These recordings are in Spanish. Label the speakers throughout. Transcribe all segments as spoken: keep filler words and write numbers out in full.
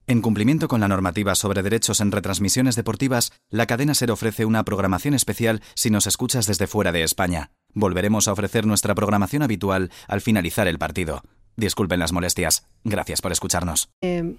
Speaker 1: En cumplimiento con la normativa sobre derechos en retransmisiones deportivas, la cadena SER ofrece una programación especial si nos escuchas desde fuera de España. Volveremos a ofrecer nuestra programación habitual al finalizar el partido. Disculpen las molestias. Gracias por escucharnos.
Speaker 2: Eh,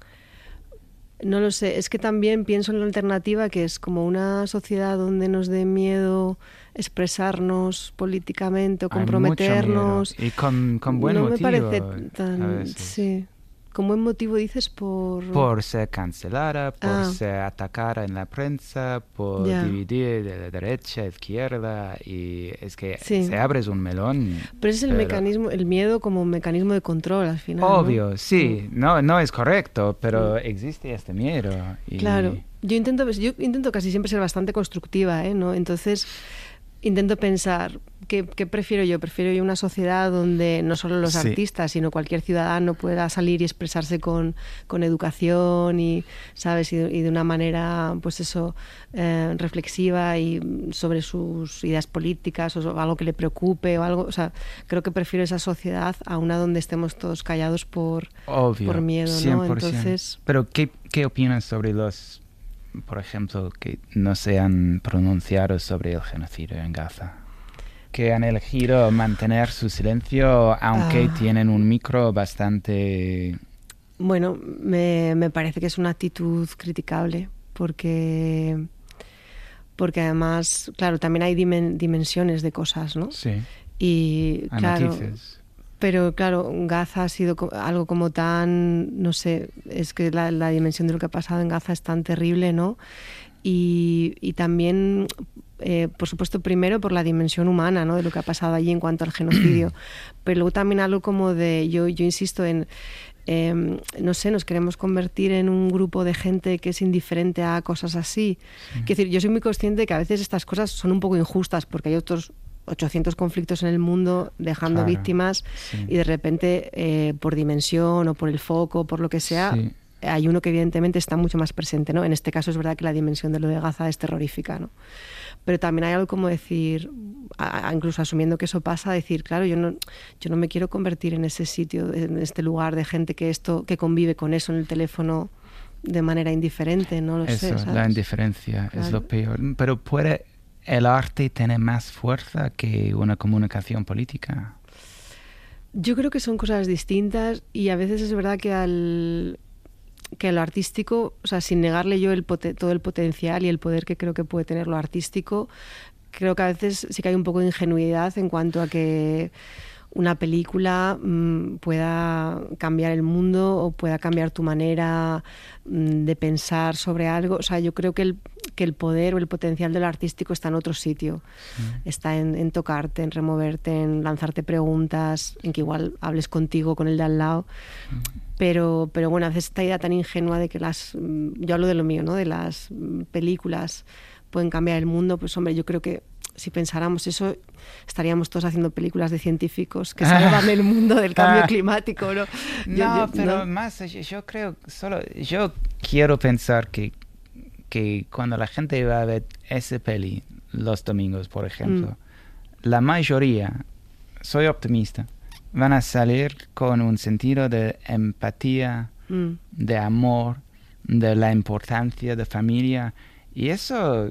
Speaker 2: no lo sé, es que también pienso en la alternativa, que es como una sociedad donde nos dé miedo expresarnos políticamente o comprometernos.
Speaker 3: Hay mucho miedo. Y con, con buen
Speaker 2: no
Speaker 3: motivo.
Speaker 2: No me parece tan... Sí. ¿Con buen motivo dices? Por
Speaker 3: por ser cancelada, por
Speaker 2: ah.
Speaker 3: ser atacada en la prensa, por
Speaker 2: yeah.
Speaker 3: dividir de la derecha a izquierda, y es que
Speaker 2: sí.
Speaker 3: se abre un melón.
Speaker 2: Pero es el
Speaker 3: pero...
Speaker 2: mecanismo, el miedo como mecanismo de control al final.
Speaker 3: Obvio,
Speaker 2: ¿no?
Speaker 3: sí, mm. no, no es correcto, pero mm. existe este miedo. Y...
Speaker 2: Claro, yo intento, yo intento casi siempre ser bastante constructiva, ¿eh? ¿No? Entonces intento pensar, ¿qué, ¿qué prefiero yo? Prefiero yo una sociedad donde no solo los sí. artistas, sino cualquier ciudadano pueda salir y expresarse con, con educación y, ¿sabes? Y, y de una manera, pues eso, eh, reflexiva y sobre sus ideas políticas o algo que le preocupe o algo. O sea, creo que prefiero esa sociedad a una donde estemos todos callados por,
Speaker 3: Obvio,
Speaker 2: por miedo, ¿no?
Speaker 3: cien por ciento.
Speaker 2: Entonces...
Speaker 3: Pero, ¿qué, qué opinas sobre los... por ejemplo, que no se han pronunciado sobre el genocidio en Gaza? Que han elegido mantener su silencio, aunque ah. tienen un micro bastante...
Speaker 2: Bueno, me, me parece que es una actitud criticable, porque, porque además, claro, también hay dimen, dimensiones de cosas, ¿no?
Speaker 3: Sí,
Speaker 2: y
Speaker 3: hay
Speaker 2: claro,
Speaker 3: matices.
Speaker 2: Pero claro, Gaza ha sido algo como tan, no sé, es que la, la dimensión de lo que ha pasado en Gaza es tan terrible, ¿no? Y, y también, eh, por supuesto, primero por la dimensión humana, ¿no? De lo que ha pasado allí en cuanto al genocidio, pero luego también algo como de, yo, yo insisto en, eh, no sé, nos queremos convertir en un grupo de gente que es indiferente a cosas así. Sí. Quiero decir, yo soy muy consciente de que a veces estas cosas son un poco injustas, porque hay otros ochocientos conflictos en el mundo dejando claro, víctimas sí. y de repente eh, por dimensión o por el foco, por lo que sea, sí. hay uno que evidentemente está mucho más presente, ¿no? En este caso es verdad que la dimensión de lo de Gaza es terrorífica, ¿no? Pero también hay algo como decir, a, a, incluso asumiendo que eso pasa, decir, claro, yo no, yo no me quiero convertir en ese sitio, en este lugar de gente que esto, que convive con eso en el teléfono de manera indiferente, no lo
Speaker 3: eso,
Speaker 2: sé, ¿sabes?
Speaker 3: La indiferencia claro. es lo peor, pero puede el arte tiene más fuerza que una comunicación política.
Speaker 2: Yo creo que son cosas distintas y a veces es verdad que al que lo artístico, o sea, sin negarle yo el poten- todo el potencial y el poder que creo que puede tener lo artístico, creo que a veces sí que hay un poco de ingenuidad en cuanto a que una película mmm, pueda cambiar el mundo o pueda cambiar tu manera mmm, de pensar sobre algo. O sea, yo creo que el, que el poder o el potencial de lo artístico está en otro sitio. Mm. Está en, en tocarte, en removerte, en lanzarte preguntas, en que igual hables contigo, con el de al lado. Mm. Pero, pero bueno, a veces esta idea tan ingenua de que las... Yo hablo de lo mío, ¿no? De las películas pueden cambiar el mundo. Pues hombre, yo creo que si pensáramos eso, estaríamos todos haciendo películas de científicos que salvan el mundo del cambio climático, ¿no?
Speaker 3: No,
Speaker 2: yo, yo,
Speaker 3: pero
Speaker 2: ¿no?
Speaker 3: más, yo, yo creo, solo, yo quiero pensar que, que cuando la gente va a ver esa peli los domingos, por ejemplo, mm. la mayoría, soy optimista, van a salir con un sentido de empatía, mm. de amor, de la importancia de familia, y eso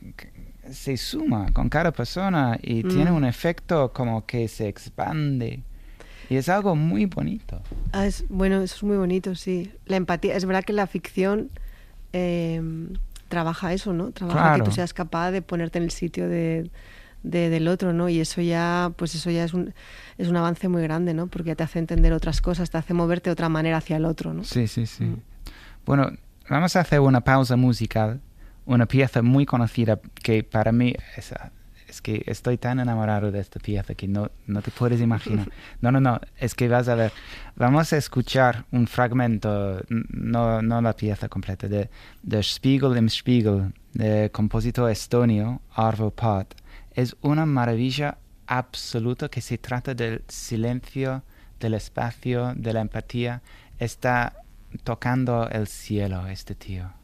Speaker 3: se suma con cada persona y mm. tiene un efecto como que se expande y es algo muy bonito.
Speaker 2: Ah, es, bueno, eso es muy bonito, sí. La empatía, es verdad que la ficción eh, trabaja eso, ¿no? Trabaja claro. que tú seas capaz de ponerte en el sitio de, de, del otro, ¿no? Y eso ya, pues eso ya es un, es un avance muy grande, ¿no? Porque ya te hace entender otras cosas, te hace moverte de otra manera hacia el otro, ¿no?
Speaker 3: Sí, sí, sí. Mm. Bueno, vamos a hacer una pausa musical. Una pieza muy conocida que para mí es, es que estoy tan enamorado de esta pieza que no, no te puedes imaginar. No, no, no, es que vas a ver. Vamos a escuchar un fragmento, no, no la pieza completa, de, de Spiegel im Spiegel, de compositor estonio Arvo Pärt. Es una maravilla absoluta que se trata del silencio, del espacio, de la empatía. Está tocando el cielo este tío.